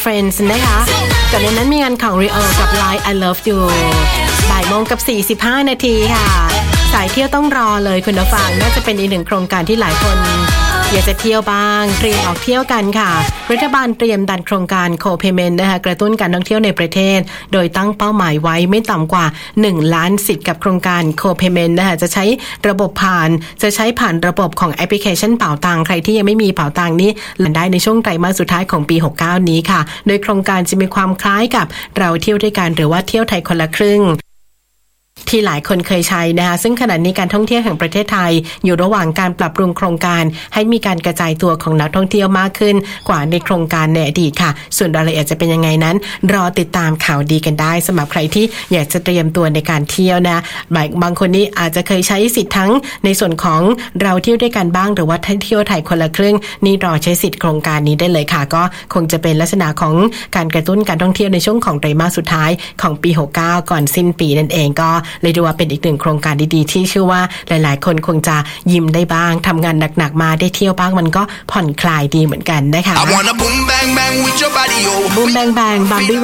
Friends นะคะแต่ในนั้นมีงานของ Rio กับ Line I Love You บ่ายโมงกับ45นาทีค่ะสายเที่ยวต้องรอเลยคุณผู้ฟังน่าจะเป็นอีกหนึ่งโครงการที่หลายคนอยากจะเที่ยวบ้างเตรียมออกเที่ยวกันค่ะรัฐบาลเตรียมดันโครงการ Co-Payment นะคะกระตุ้นการท่องเที่ยวในประเทศโดยตั้งเป้าหมายไว้ไม่ต่ำกว่า1ล้านสิทธิ์กับโครงการ Co-Payment นะคะจะใช้ระบบผ่านระบบของแอปพลิเคชันเป๋าตังใครที่ยังไม่มีเป๋าตังนี้เล่นได้ในช่วงไตรมาสสุดท้ายของปี69นี้ค่ะโดยโครงการจะมีความคล้ายกับเราเที่ยวด้วยกันหรือว่าเที่ยวไทยคนละครึ่งที่หลายคนเคยใช้นะคะซึ่งขณะนี้การท่องเที่ยวแห่งประเทศไทยอยู่ระหว่างการปรับปรุงโครงการให้มีการกระจายตัวของนักท่องเที่ยวมากขึ้นกว่าในโครงการในอดีตค่ะส่วนรายละเอียดจะเป็นยังไงนั้นรอติดตามข่าวดีกันได้สำหรับใครที่อยากจะเตรียมตัวในการเที่ยวนะบางคนนี่อาจจะเคยใช้สิทธิ์ทั้งในส่วนของเราเที่ยวด้วยกันบ้างหรือว่าเที่ยวไทยคนละครึ่งนี่รอใช้สิทธิ์โครงการนี้ได้เลยค่ะก็คงจะเป็นลักษณะของการกระตุ้นการท่องเที่ยวในช่วงของไตรมาสสุดท้ายของปี69ก่อนสิ้นปีนั่นเองก็เลยดูว่าเป็นอีกหนึ่งโครงการดีๆที่เชื่อว่าหลายๆคนคงจะยิ้มได้บ้างทำงานหนักๆมาได้เที่ยวบ้างมันก็ผ่อนคลายดีเหมือนกันนะคะ Boom Bang Bang บัมบี้